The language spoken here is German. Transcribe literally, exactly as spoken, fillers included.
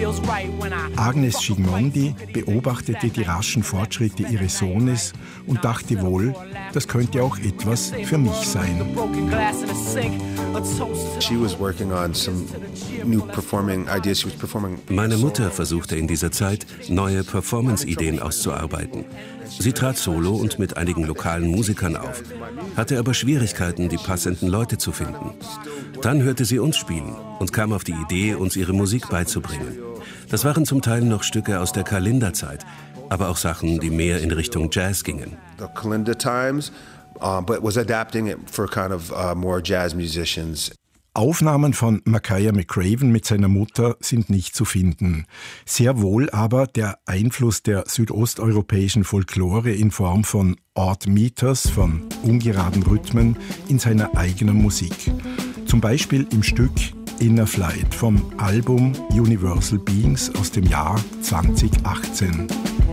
Agnes Gigmondi beobachtete die raschen Fortschritte ihres Sohnes und dachte wohl, das könnte auch etwas für mich sein. Meine Mutter versuchte in dieser Zeit, neue Performance-Ideen auszuarbeiten. Sie trat solo und mit einigen lokalen Musikern auf, hatte aber Schwierigkeiten, die passenden Leute zu finden. Dann hörte sie uns spielen und kam auf die Idee, uns ihre Musik beizubringen. Das waren zum Teil noch Stücke aus der Kalinda-Zeit, aber auch Sachen, die mehr in Richtung Jazz gingen. The Kalinda Times, uh, but was adapting it for kind of uh, more jazz musicians. Aufnahmen von Makaya McCraven mit seiner Mutter sind nicht zu finden. Sehr wohl aber der Einfluss der südosteuropäischen Folklore in Form von Odd Meters, von ungeraden Rhythmen, in seiner eigenen Musik. Zum Beispiel im Stück Inner Flight vom Album Universal Beings aus dem Jahr zwanzig achtzehn.